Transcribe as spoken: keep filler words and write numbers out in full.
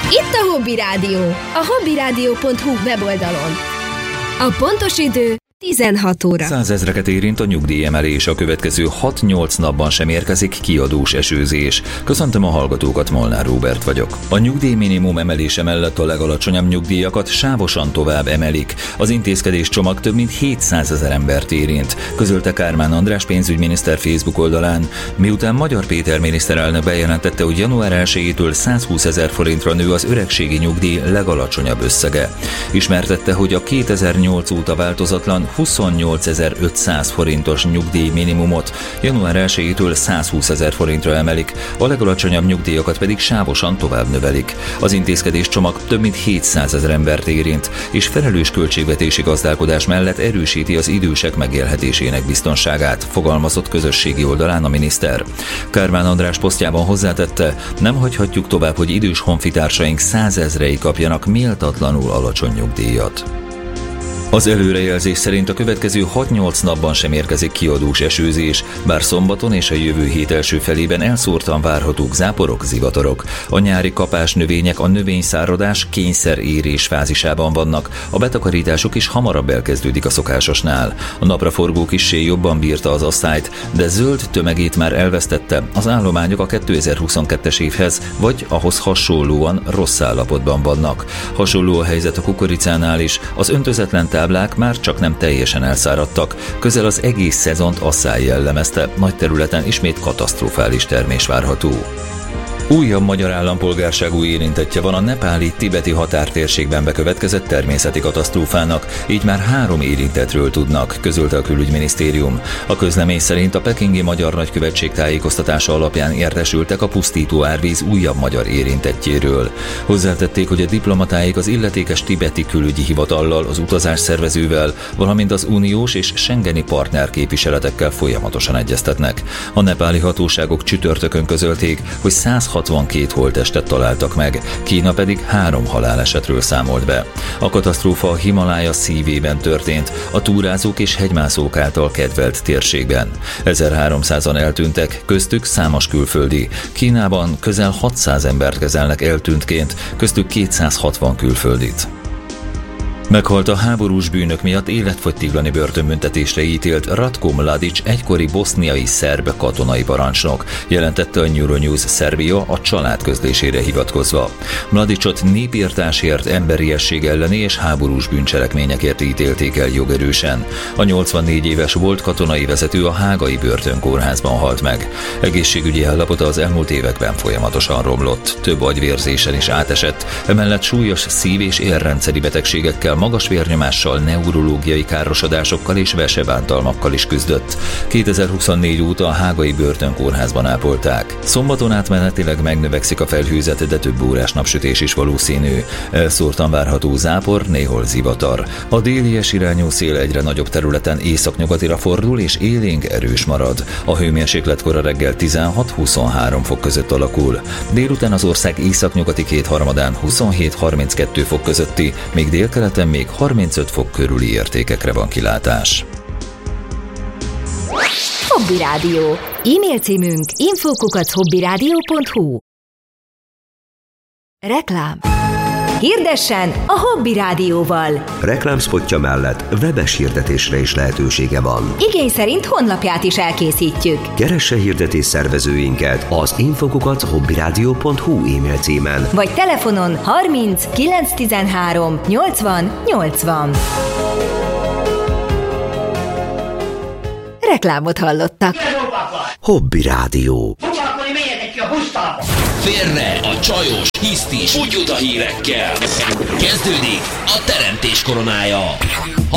Itt a Hobby Rádió, a hobby rádió pont hu weboldalon. A pontos idő tizenhat óra. Százezreket érint a nyugdíjemelés, a következő hat-nyolc napban sem érkezik kiadós esőzés. Köszöntöm a hallgatókat, Molnár Róbert vagyok. A nyugdíj minimum emelése mellett a legalacsonyabb nyugdíjakat sávosan tovább emelik. Az intézkedés csomag több mint hétszázezer embert érint, közölte Kármán András pénzügyminiszter Facebook oldalán, miután Magyar Péter miniszterelnök bejelentette, hogy január elsejétől százhúszezer forintra nő az öregségi nyugdíj legalacsonyabb összege. Ismertette, hogy a kétezer-nyolc óta változatlan huszonnyolcezer-ötszáz forintos nyugdíj minimumot január elsejétől százhúszezer forintra emelik, a legalacsonyabb nyugdíjakat pedig sávosan tovább növelik. Az intézkedés csomag több mint hétszázezer embert érint, és felelős költségvetési gazdálkodás mellett erősíti az idősek megélhetésének biztonságát, fogalmazott közösségi oldalán a miniszter. Kármán András posztjában hozzátette, nem hagyhatjuk tovább, hogy idős honfitársaink százezrei kapjanak méltatlanul alacsony nyugdíjat. Az előrejelzés szerint a következő hat-nyolc napban sem érkezik kiadós esőzés, bár szombaton és a jövő hét első felében elszórtan várhatók záporok, zivatarok. A nyári kapás növények a növényszáradás kényszerérés fázisában vannak, a betakarítások is hamarabb elkezdődik a szokásosnál. A napraforgó kissé jobban bírta az asztályt, de zöld tömegét már elvesztette, az állományok a kétezer-huszonkettes évhez vagy ahhoz hasonlóan rossz állapotban vannak. Hasonló a helyzet a kukoricánál is, az öntözetlen táblák már csak nem teljesen elszáradtak, közel az egész szezont asszály jellemezte, nagy területen ismét katasztrofális termés várható. Újabb magyar állampolgárságú érintettje van a nepáli-tibeti határtérségben bekövetkezett természeti katasztrófának, így már három érintettről tudnak, közölte a külügyminisztérium. A közlemény szerint a pekingi magyar nagykövetség tájékoztatása alapján értesültek a pusztító árvíz újabb magyar érintettjéről. Hozzátették, hogy a diplomatáik az illetékes tibeti külügyi hivatallal, az utazás szervezővel, valamint az uniós és schengeni partner képviseletekkel folyamatosan egyeztetnek. A nepáli hatóságok csütörtökön közölték, hogy száz hatvankét holttestet találtak meg, Kína pedig három halálesetről számolt be. A katasztrófa a Himalája szívében történt, a túrázók és hegymászók által kedvelt térségben. ezerháromszázan eltűntek, köztük számos külföldi. Kínában közel hatszáz embert kezelnek eltűntként, köztük kétszázhatvan külföldit. Meghalt a háborús bűnök miatt életfogytiglani börtönbüntetésre ítélt Ratko Mladic egykori boszniai szerb katonai parancsnok, jelentette a Euronews Szerbia a család közlésére hivatkozva. Mladicot népirtásért, emberiesség elleni és háborús bűncselekményekért ítélték el jogerősen. A nyolcvannégy éves volt katonai vezető a hágai börtönkórházban halt meg. Egészségügyi állapota az elmúlt években folyamatosan romlott, több agyvérzésen is átesett, emellett súlyos szív- és érrendszeri betegségekkel, magas vérnyomással, neurológiai károsodásokkal és vesebántalmakkal is küzdött. kétezer-huszonnégy óta a hágai börtönkórházban ápolták. Szombaton átmenetileg megnövekszik a felhőzet, de több órás napsütés is valószínű. Elszórtan várható zápor, néhol zivatar. A délies irányú szél egyre nagyobb területen északnyugatira fordul és élénk erős marad. A hőmérséklet kora reggel tizenhat-huszonhárom fok között alakul. Délután az ország északnyugati kétharmadán huszonhét-harminckettő fok közötti, még délkeleten még harmincöt fok körüli értékekre van kilátás. Hobby Rádió. E-mail címünk info kukac hobby rádió pont hu. Reklám. Hirdessen a Hobby Rádióval. Reklámspotja mellett webes hirdetésre is lehetősége van. Igény szerint honlapját is elkészítjük. Keresse hirdetés szervezőinket az info kukac hobby rádió pont hu e-mail címen. Vagy telefonon harminc kilencszáztizenhárom nyolcvan nyolcvan. Reklámot hallottak. Hobby Rádió. Félre a csajos, hisztis, úgy a hírekkel. Kezdődik a teremtés koronája.